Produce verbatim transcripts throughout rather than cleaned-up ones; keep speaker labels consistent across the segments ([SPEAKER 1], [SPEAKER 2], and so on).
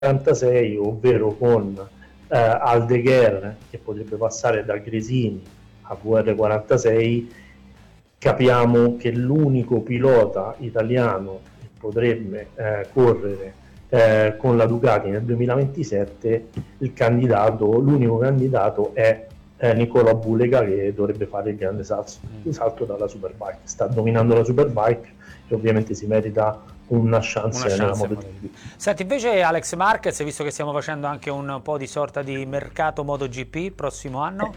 [SPEAKER 1] quarantasei, ovvero con eh, Aldeguer che potrebbe passare da Gresini a V R quarantasei, capiamo che l'unico pilota italiano che potrebbe eh, correre eh, con la Ducati nel duemilaventisette, il candidato, l'unico candidato è eh, Nicola Bulega, che dovrebbe fare il grande salto, il salto dalla Superbike. Sta dominando la Superbike e ovviamente si merita una chance,
[SPEAKER 2] Una
[SPEAKER 1] nella
[SPEAKER 2] chance.
[SPEAKER 1] MotoGP.
[SPEAKER 2] Senti, invece Alex Marquez, visto che stiamo facendo anche un po' di sorta di mercato MotoGP prossimo anno,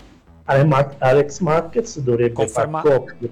[SPEAKER 1] Alex Marquez dovrebbe far
[SPEAKER 2] conferma
[SPEAKER 1] coppia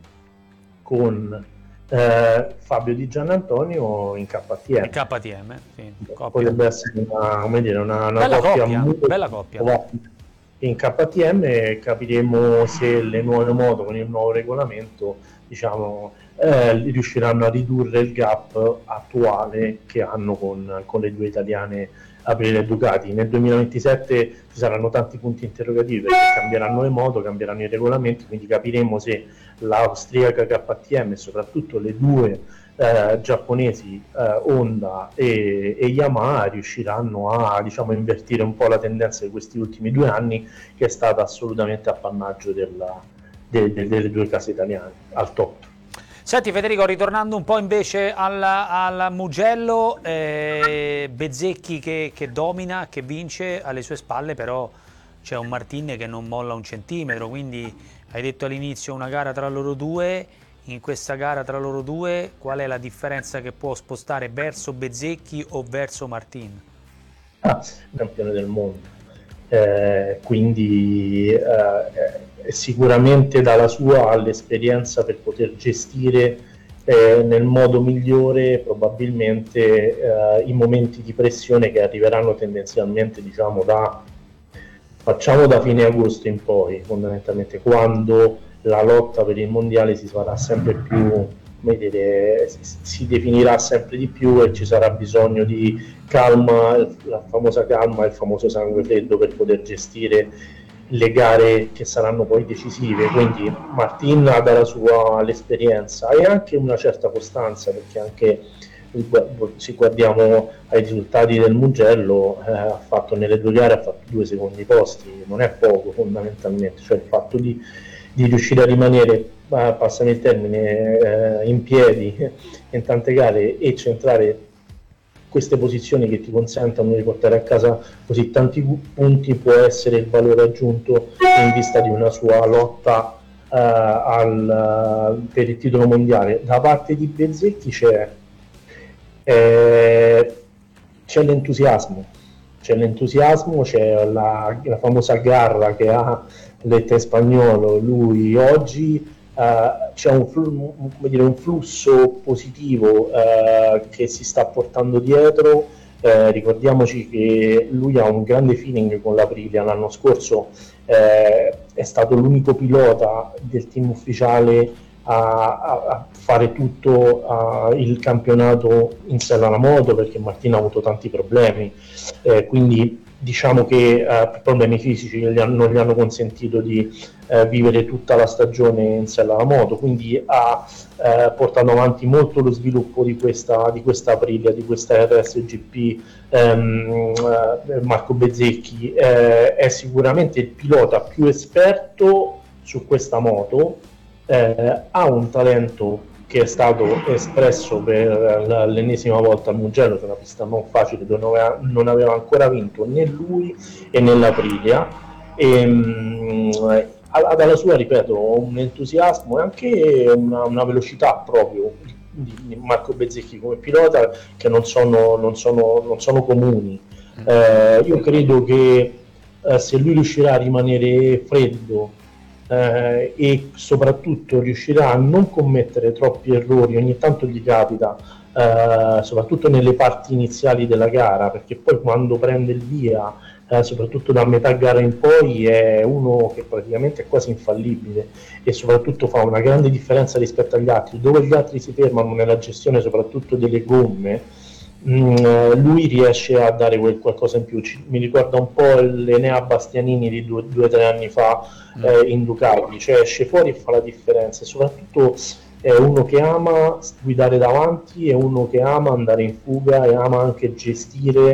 [SPEAKER 1] con eh, Fabio Di Giannantonio in K T M.
[SPEAKER 2] in K T M, sì, coppia.
[SPEAKER 1] Potrebbe essere una, come dire, una, una
[SPEAKER 2] Bella
[SPEAKER 1] coppia,
[SPEAKER 2] coppia,
[SPEAKER 1] molto
[SPEAKER 2] bella coppia.
[SPEAKER 1] in K T M, e capiremo se le nuove moto con il nuovo regolamento, diciamo, eh, riusciranno a ridurre il gap attuale che hanno con, con le due italiane Aprilia e Ducati. Nel duemilaventisette ci saranno tanti punti interrogativi, perché cambieranno le moto, cambieranno i regolamenti, quindi capiremo se l'austriaca K T M e soprattutto le due eh, giapponesi eh, Honda e, e Yamaha riusciranno a, diciamo, invertire un po' la tendenza di questi ultimi due anni, che è stata assolutamente appannaggio della, de, de, delle due case italiane al top.
[SPEAKER 2] Senti Federico, ritornando un po' invece al, al Mugello, eh, Bezzecchi che, che domina, che vince, alle sue spalle però c'è un Martin che non molla un centimetro, quindi hai detto all'inizio una gara tra loro due. In questa gara tra loro due qual è la differenza che può spostare verso Bezzecchi o verso Martin?
[SPEAKER 1] Ah, campione del mondo, eh, quindi eh, sicuramente dalla sua all'esperienza per poter gestire eh, nel modo migliore probabilmente eh, i momenti di pressione che arriveranno tendenzialmente, diciamo, da facciamo da fine agosto in poi, fondamentalmente, quando la lotta per il mondiale si farà sempre più, come dire, si definirà sempre di più, e ci sarà bisogno di calma, la famosa calma e il famoso sangue freddo per poter gestire le gare che saranno poi decisive. Quindi Martin ha dalla sua l'esperienza e anche una certa costanza, perché anche se guardiamo ai risultati del Mugello, eh, ha fatto nelle due gare ha fatto due secondi posti, non è poco fondamentalmente, cioè il fatto di, di riuscire a rimanere, passami il termine, eh, in piedi in tante gare e centrare queste posizioni che ti consentano di portare a casa così tanti punti, può essere il valore aggiunto in vista di una sua lotta eh, al, per il titolo mondiale. Da parte di Bezzecchi c'è Eh, c'è l'entusiasmo, c'è l'entusiasmo, c'è la, la famosa garra che ha detta in spagnolo lui oggi, eh, c'è un, flu, come dire, un flusso positivo eh, che si sta portando dietro. Eh, ricordiamoci che lui ha un grande feeling con l'Aprilia. L'anno scorso eh, è stato l'unico pilota del team ufficiale A, a fare tutto uh, il campionato in sella alla moto, perché Martino ha avuto tanti problemi, eh, quindi diciamo che uh, problemi fisici gli hanno, non gli hanno consentito di uh, vivere tutta la stagione in sella alla moto, quindi ha uh, portato avanti molto lo sviluppo di questa, di questa Aprilia, di questa R S G P. um, uh, Marco Bezzecchi uh, è sicuramente il pilota più esperto su questa moto. Eh, ha un talento che è stato espresso per l'ennesima volta al Mugello, che è una pista non facile, dove non aveva, non aveva ancora vinto né lui e né l'Aprilia, e mh, dalla sua, ripeto, un entusiasmo e anche una, una velocità proprio di Marco Bezzecchi come pilota che non sono, non sono, non sono comuni. Eh, io credo che eh, se lui riuscirà a rimanere freddo Eh, e soprattutto riuscirà a non commettere troppi errori, ogni tanto gli capita, eh, soprattutto nelle parti iniziali della gara, perché poi quando prende il via, eh, soprattutto da metà gara in poi, è uno che praticamente è quasi infallibile e soprattutto fa una grande differenza rispetto agli altri, dove gli altri si fermano nella gestione soprattutto delle gomme. Mm, lui riesce a dare quel qualcosa in più. Ci, mi ricorda un po' l'Enea Bastianini di due o tre anni fa, eh, in Ducati, cioè esce fuori e fa la differenza, e soprattutto è uno che ama guidare davanti, è uno che ama andare in fuga e ama anche gestire